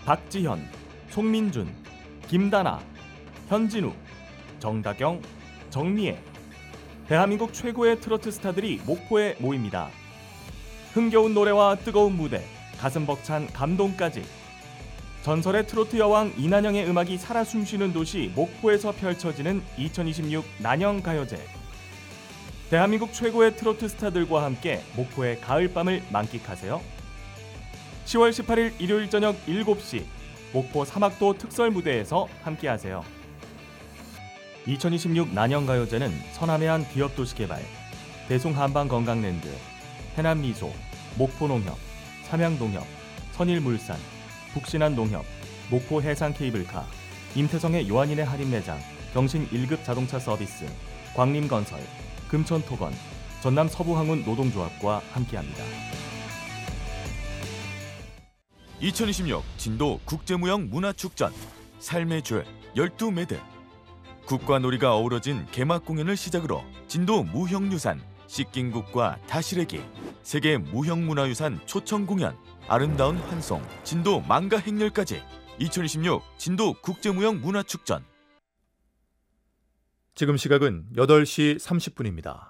박지현, 송민준, 김다나, 현진우, 정다경, 정미애. 대한민국 최고의 트로트 스타들이 목포에 모입니다. 흥겨운 노래와 뜨거운 무대, 가슴 벅찬 감동까지. 전설의 트로트 여왕 이난영의 음악이 살아 숨쉬는 도시 목포에서 펼쳐지는 2026 난영가요제. 대한민국 최고의 트로트 스타들과 함께 목포의 가을밤을 만끽하세요. 10월 18일 일요일 저녁 7시 목포 사막도 특설 무대에서 함께하세요. 2026 난영가요제는 서남해안 기업도시개발, 대송한방건강랜드, 해남미소, 목포농협, 삼양농협, 선일물산, 북신한농협, 목포해상케이블카, 임태성의 요한인의 할인매장, 경신 1급 자동차 서비스, 광림건설, 금천토건, 전남 서부항운 노동조합과 함께합니다. 2026 진도 국제무형 문화축전 삶의 줄 12매듭. 국과 놀이가 어우러진 개막 공연을 시작으로 진도 무형유산, 씻긴국과 다시래기, 세계 무형문화유산 초청 공연, 아름다운 환송, 진도 망가 행렬까지 2026 진도 국제무형 문화축전. 지금 시각은 8시 30분입니다.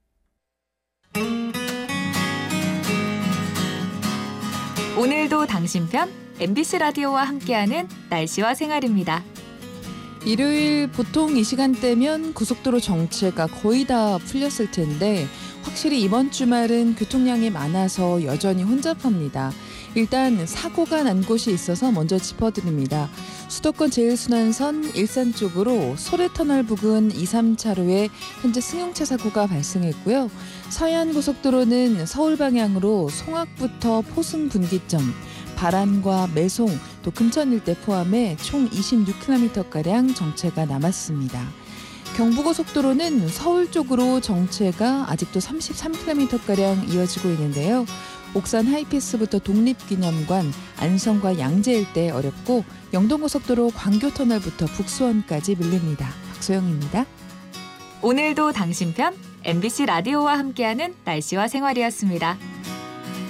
오늘도 당신 편 MBC 라디오와 함께하는 날씨와 생활입니다. 일요일 보통 이 시간대면 고속도로 정체가 거의 다 풀렸을 텐데 확실히 이번 주말은 교통량이 많아서 여전히 혼잡합니다. 일단 사고가 난 곳이 있어서 먼저 짚어드립니다. 수도권 제일순환선 일산 쪽으로 소래터널 부근 2, 3차로에 현재 승용차 사고가 발생했고요. 서해안고속도로는 서울 방향으로 송악부터 포승 분기점, 바란과 매송, 또 금천 일대 포함해 총 26km가량 정체가 남았습니다. 경부고속도로는 서울 쪽으로 정체가 아직도 33km가량 이어지고 있는데요. 옥산 하이패스부터 독립기념관, 안성과 양재 일대 어렵고 영동고속도로 광교터널부터 북수원까지 밀립니다. 박소영입니다. 오늘도 당신 편 MBC 라디오와 함께하는 날씨와 생활이었습니다.